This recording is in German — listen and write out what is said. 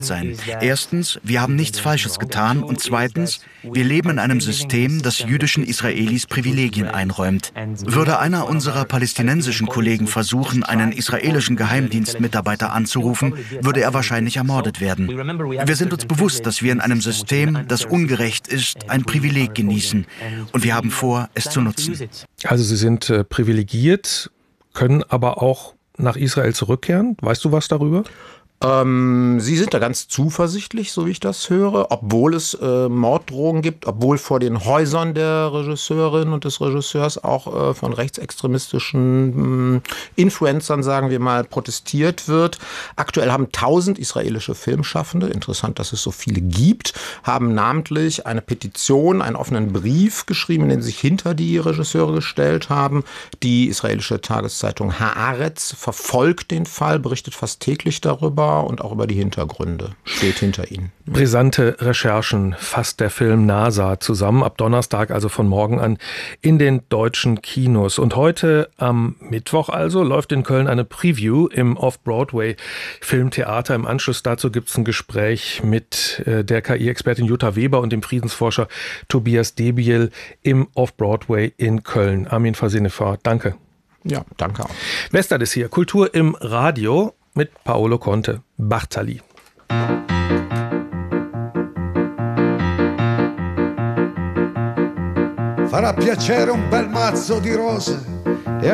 sein. Erstens, wir haben nichts Falsches getan und zweitens, wir leben in einem System, das jüdischen Israelis Privilegien einräumt. Würde einer unserer palästinensischen Kollegen versuchen, einen israelischen Geheimdienstmitarbeiter anzurufen, würde er wahrscheinlich ermordet werden. Wir sind uns bewusst, dass wir in einem System, das ungerecht ist, ein Privileg genießen und wir haben vor, es zu nutzen. Also Sie sind privilegiert, können aber auch nach Israel zurückkehren. Weißt du was darüber? Sie sind da ganz zuversichtlich, so wie ich das höre, obwohl es Morddrohungen gibt, obwohl vor den Häusern der Regisseurin und des Regisseurs auch von rechtsextremistischen Influencern, sagen wir mal, protestiert wird. Aktuell haben 1000 israelische Filmschaffende, interessant, dass es so viele gibt, haben namentlich eine Petition, einen offenen Brief geschrieben, in den sie sich hinter die Regisseure gestellt haben. Die israelische Tageszeitung Haaretz verfolgt den Fall, berichtet fast täglich darüber und auch über die Hintergründe, steht hinter ihnen. Brisante Recherchen fasst der Film NASA zusammen, ab Donnerstag, also von morgen an, in den deutschen Kinos. Und heute am Mittwoch also läuft in Köln eine Preview im Off-Broadway-Filmtheater. Im Anschluss dazu gibt es ein Gespräch mit der KI-Expertin Jutta Weber und dem Friedensforscher Tobias Debiel im Off-Broadway in Köln. Armin Fasenefer, danke. Ja, danke auch. Westert ist hier, Kultur im Radio mit Paolo Conte, Bartali. Farà piacere un bel mazzo di rose